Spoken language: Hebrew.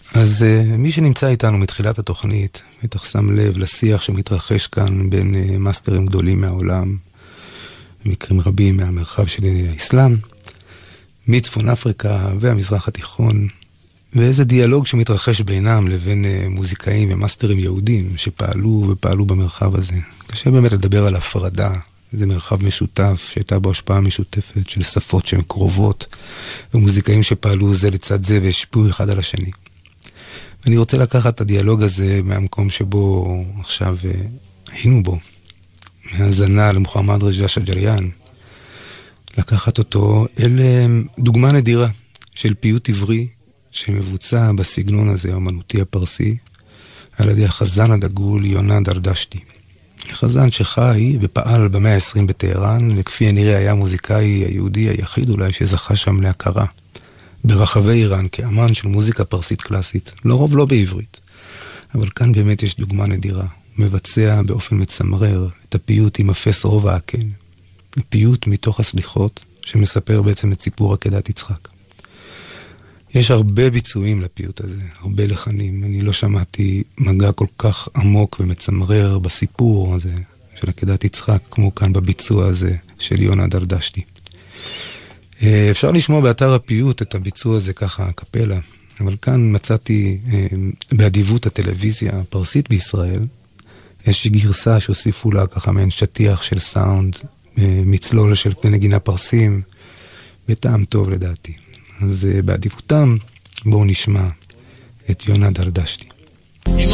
אז מי שנמצא איתנו מתחילת התוכנית, בטח שם לב לשיח שמתרחש כאן בין מאסטרים גדולים מהעולם, מקרים רבים מהמרחב של האסלאם, מצפון אפריקה והמזרח התיכון, ואיזה דיאלוג שמתרחש בינם לבין מוזיקאים ומאסטרים יהודים שפעלו במרחב הזה. קשה באמת לדבר על הפרדה, זה מרחב משותף שהייתה בו השפעה משותפת של שפות שהן קרובות, ומוזיקאים שפעלו זה לצד זה והשפיעו אחד על השני. אני רוצה לקחת את הדיאלוג הזה מהמקום שבו עכשיו היינו בו, מהזנה למוחמד רג'א שג'ריאן, לקחת אותו אל דוגמה נדירה של פיוט עברי שמבוצע בסגנון הזה, האמנותי הפרסי, על ידי החזן הדגול יונה דרדשתי. חזן שחי ופעל במאה ה-20 בטהרן, וכפי הנראה היה מוזיקאי היהודי היחיד אולי שזכה שם להכרה ברחבי איראן כאמן של מוזיקה פרסית קלאסית, לרוב לא בעברית. אבל כאן באמת יש דוגמה נדירה. הוא מבצע באופן מצמרר את הפיוט עם אפס רובע הקן. פיוט מתוך הסליחות שמספר בעצם את סיפור עקדת יצחק. יש הרבה ביצועים לפיוט הזה, הרבה לחנים. אני לא שמעתי מגע כל כך עמוק ומצמרר בסיפור הזה של עקדת יצחק, כמו כאן בביצוע הזה של יונה דרדשתי. אפשר לשמוע באתר הפיוט את הביצוע הזה ככה, קפלה, אבל כאן מצאתי באדיבות הטלוויזיה הפרסית בישראל, יש גרסה שהוסיפו לה ככה מעין שטיח של סאונד, מצלול של פני נגינה פרסים, בטעם טוב לדעתי. אז באדיבותם בואו נשמע את יונה דרדשתי.